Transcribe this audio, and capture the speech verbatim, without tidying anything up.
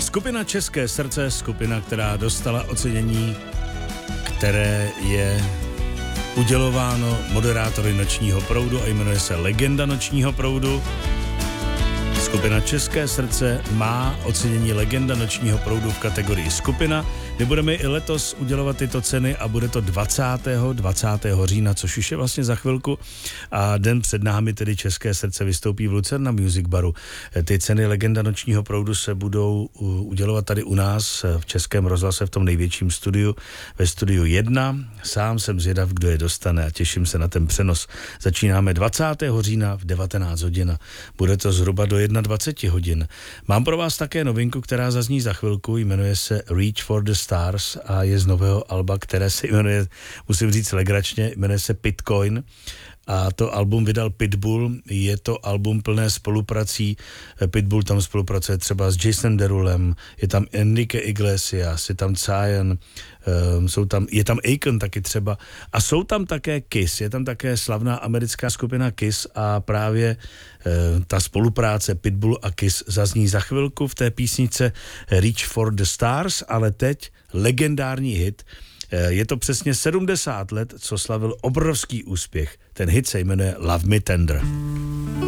Skupina České srdce, skupina, která dostala ocenění, které je udělováno moderátory Nočního proudu a jmenuje se Legenda Nočního proudu. Skupina České srdce má ocenění Legenda Nočního proudu v kategorii skupina. My budeme i letos udělovat tyto ceny a bude to dvacátého dvacátého října, což už je vlastně za chvilku. A den před námi tedy České srdce vystoupí v Lucerna Music Baru. Ty ceny Legenda Nočního proudu se budou udělovat tady u nás v Českém rozhlase v tom největším studiu, ve studiu jedna. Sám jsem zvědav, kdo je dostane a těším se na ten přenos. Začínáme dvacátého října v devatenáct hodin. Bude to zhruba do dvacet jedna hodin. Mám pro vás také novinku, která zazní za chvilku, jmenuje se Reach for the Stars a je z nového alba, které se jmenuje, musím říct legračně, jmenuje se Pitcoin. A to album vydal Pitbull, je to album plné spoluprací. Pitbull tam spolupracuje třeba s Jasonem Derulem, je tam Enrique Iglesias, je tam Zion, um, jsou tam, je tam Akon taky třeba a jsou tam také Kiss, je tam také slavná americká skupina Kiss a právě uh, ta spolupráce Pitbull a Kiss zazní za chvilku v té písnice Reach for the Stars, ale teď legendární hit. Je to přesně sedmdesát let, co slavil obrovský úspěch. Ten hit se jmenuje Love Me Tender.